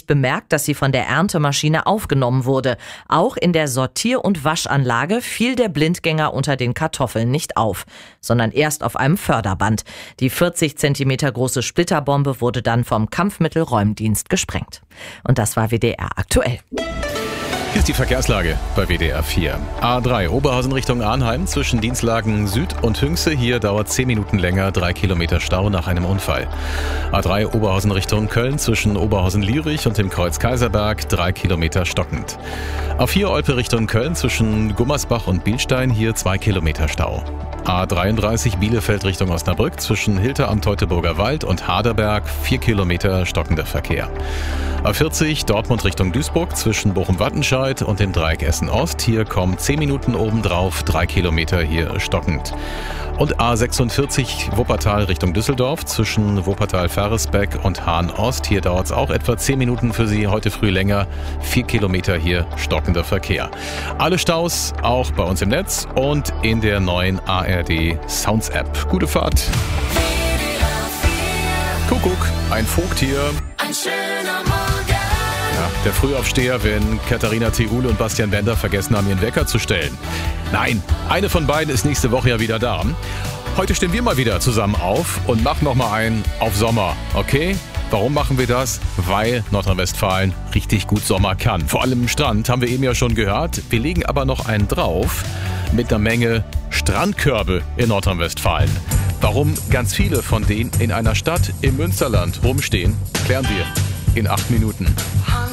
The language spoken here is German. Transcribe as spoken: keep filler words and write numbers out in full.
nicht bemerkt, dass sie von der Erntemaschine aufgenommen wurde. Auch in der Sortier- und Waschanlage fiel der Blindgänger unter den Kartoffeln nicht auf, sondern erst auf einem Förderband. Die vierzig Zentimeter große Splitterbombe wurde dann vom Kampfmittelräumdienst gesprengt. Und das war W D R aktuell. Hier ist die Verkehrslage bei W D R vier. A drei Oberhausen Richtung Arnheim zwischen Dienstlagen Süd und Hünxe. Hier dauert zehn Minuten länger, drei Kilometer Stau nach einem Unfall. A drei Oberhausen Richtung Köln zwischen Oberhausen-Lierich und dem Kreuz Kaiserberg, drei Kilometer stockend. A vier Olpe Richtung Köln zwischen Gummersbach und Bielstein, hier zwei Kilometer Stau. A dreiunddreißig Bielefeld Richtung Osnabrück zwischen Hilter am Teutoburger Wald und Haderberg, vier Kilometer stockender Verkehr. A vierzig Dortmund Richtung Duisburg zwischen Bochum-Wattenscheid und dem Dreieck Essen-Ost. Hier kommen zehn Minuten obendrauf, drei Kilometer hier stockend. Und A sechsundvierzig Wuppertal Richtung Düsseldorf zwischen Wuppertal-Ferresbeck und Hahn-Ost. Hier dauert es auch etwa zehn Minuten für Sie, heute früh länger. vier Kilometer hier stockender Verkehr. Alle Staus auch bei uns im Netz und in der neuen A R D Sounds App. Gute Fahrt. Kuckuck, ein Vogt hier. Ein schöner Morgen. Ja, der Frühaufsteher, wenn Katharina Theule und Bastian Bender vergessen haben, ihren Wecker zu stellen. Nein, eine von beiden ist nächste Woche ja wieder da. Heute stehen wir mal wieder zusammen auf und machen nochmal einen auf Sommer, okay? Warum machen wir das? Weil Nordrhein-Westfalen richtig gut Sommer kann. Vor allem im Strand, haben wir eben ja schon gehört. Wir legen aber noch einen drauf mit einer Menge Strandkörbe in Nordrhein-Westfalen. Warum ganz viele von denen in einer Stadt im Münsterland rumstehen, klären wir in acht Minuten.